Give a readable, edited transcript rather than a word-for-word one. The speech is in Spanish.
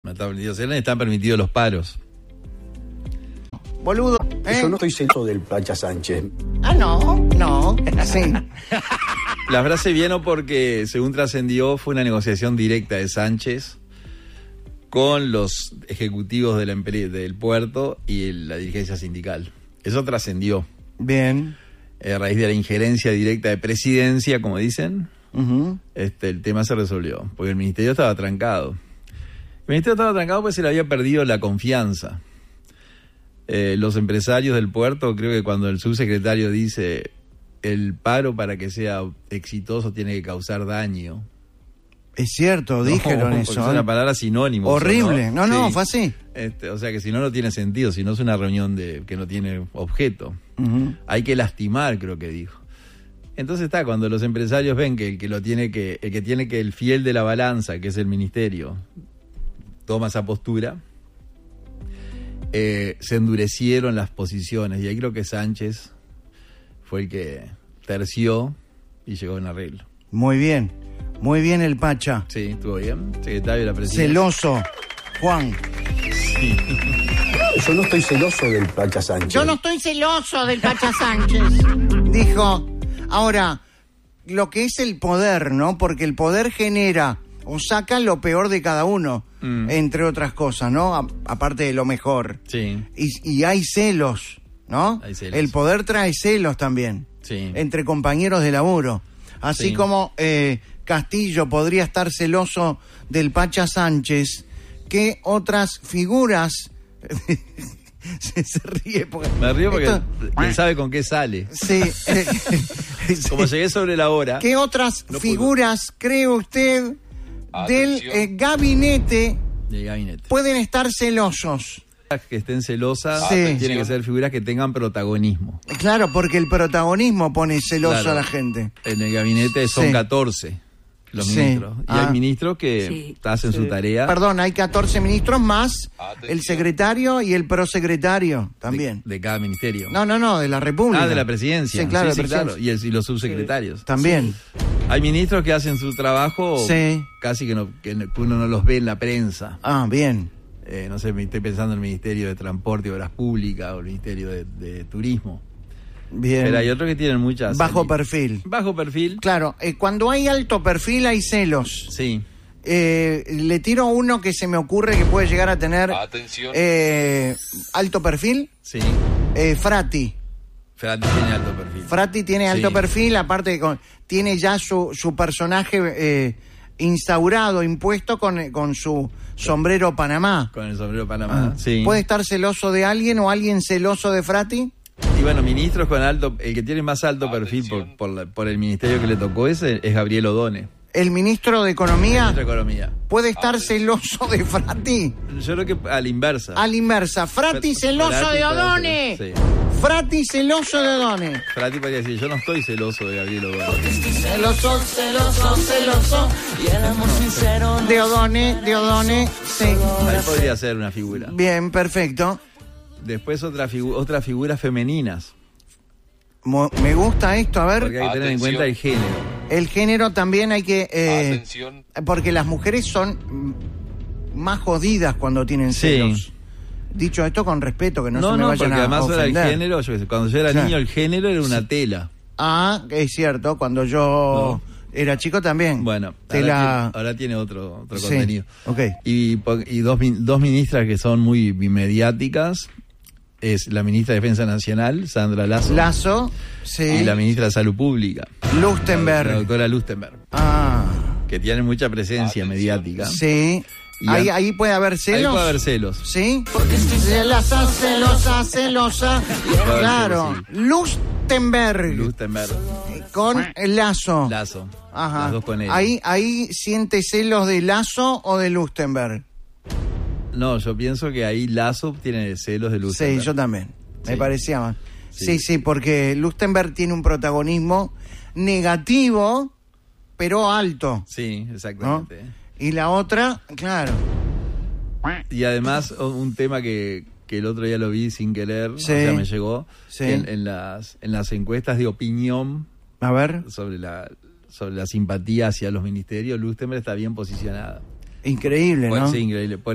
No está permitido Celan, están permitidos los paros. Boludo. Yo no estoy celoso del Pacha Sánchez. Ah, no. Sí. La frase vino porque, según trascendió, fue una negociación directa de Sánchez con los ejecutivos de del puerto y la dirigencia sindical. Eso trascendió. Bien. A raíz de la injerencia directa de presidencia, como dicen, el tema se resolvió, porque el ministerio estaba trancado. El ministerio estaba trancado porque se le había perdido la confianza. Los empresarios del puerto, creo que cuando el subsecretario dice el paro para que sea exitoso tiene que causar daño. Es cierto, dijeron eso. Es una palabra sinónimo. Horrible. ¿No? No, Sí. fue así. O sea que si no tiene sentido, si no es una reunión que no tiene objeto. Hay que lastimar, creo que dijo. Entonces cuando los empresarios ven que el fiel de la balanza, que es el ministerio, toma esa postura, se endurecieron las posiciones, y ahí creo que Sánchez fue el que terció y llegó a un arreglo. Muy bien el Pacha. Sí, estuvo bien. Secretario de la Presidencia. Celoso, Juan. Sí. Yo no estoy celoso del Pacha Sánchez. Yo no estoy celoso del Pacha Sánchez. Dijo. Ahora, lo que es el poder, ¿no? Porque el poder genera o saca lo peor de cada uno, entre otras cosas, ¿no? Aparte de lo mejor. Sí. Y hay celos, ¿no? Hay celos. El poder trae celos también. Sí. Entre compañeros de laburo. Así como Castillo podría estar celoso del Pacha Sánchez, ¿qué otras figuras? se ríe porque... Me río porque él sabe con qué sale. Sí. Como llegué sobre la hora. ¿Qué otras figuras cree usted del gabinete pueden estar celosos? Que estén celosas, Sí. tienen que ser figuras que tengan protagonismo. Claro, porque el protagonismo pone celoso Claro. a la gente. En el gabinete son Sí. 14 los Sí. ministros. Y Ah. hay ministros que hacen su tarea. Perdón, hay 14 ministros más el secretario y el prosecretario también. De cada ministerio. No, de la República. De la presidencia. Sí, claro, Sí, de la claro. presidencia. Y los subsecretarios. También. Hay ministros que hacen su trabajo Sí. casi que uno no los ve en la prensa. Ah, bien. No sé, me estoy pensando en el Ministerio de Transporte y Obras Públicas o el Ministerio de Turismo. Bien. Pero hay otros que tienen muchas... Bajo perfil. Bajo perfil. Claro, cuando hay alto perfil hay celos. Sí. Le tiro uno que se me ocurre que puede llegar a tener alto perfil. Sí. Frati. Frati tiene alto perfil. Frati tiene alto Sí. perfil, aparte de tiene ya su personaje instaurado, impuesto con su sombrero Panamá. Con el sombrero Panamá. Sí. ¿Puede estar celoso de alguien o alguien celoso de Frati? Y bueno, ministros con alto... El que tiene más alto perfil por el ministerio que le tocó es Gabriel Odone. ¿El ministro de Economía Ministro de Economía. puede estar celoso de Frati? Yo creo que a la inversa. A la inversa. Frati celoso Frati de puede Odone. ser, Frati celoso de Odone. Frati podría decir, yo no estoy celoso de Gabriel Odone. Celoso. Y el amor sincero De Odone, sí. Ahí podría ser una figura. Bien, perfecto. Después otras figuras femeninas. Me gusta esto, a ver. Porque hay que tener en cuenta el género. El género también hay que... porque las mujeres son más jodidas cuando tienen Sí. celos. Dicho esto con respeto, que no se me vayan porque a además ahora el ofender. género, cuando yo era Claro. niño, el género era una tela. Ah, es cierto, cuando yo era chico también. Bueno, ahora tiene otro Sí, contenido. ok. Y dos ministras que son muy mediáticas, es la ministra de Defensa Nacional, Sandra Lasso, Lazo, sí. y la ministra de Salud Pública, Lustenberg. la doctora Lustenberg, Ah, que tienen mucha presencia mediática. sí. Y Ahí puede haber celos. Ahí puede haber celos. ¿Sí? Celosa. Claro. Sí. Lustenberg. Lustenberg, Con el Lazo. Lasso, Ajá. las dos con él. Ahí siente celos de Lazo o de Lustenberg. No, yo pienso que ahí Lasso tiene celos de Lustenberg. Sí, yo también. Me Sí. parecía más. Sí. Sí, porque Lustenberg tiene un protagonismo negativo, pero alto. Sí, ¿No? exactamente. Y la otra, claro. Y además, un tema que el otro día lo vi sin querer, Sí. o sea, me llegó, Sí. que en las encuestas de opinión A ver, sobre la simpatía hacia los ministerios, Lustenberg está bien posicionada. increíble, Bueno, ¿no? sí, increíble.